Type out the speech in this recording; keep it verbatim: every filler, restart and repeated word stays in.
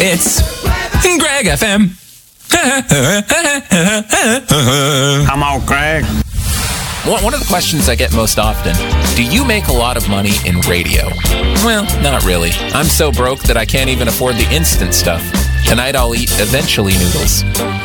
It's Greg F M. Come on, Greg. One of the questions I get most often, do you make a lot of money in radio? Well, not really. I'm so broke that I can't even afford the instant stuff. Tonight I'll eat eventually noodles.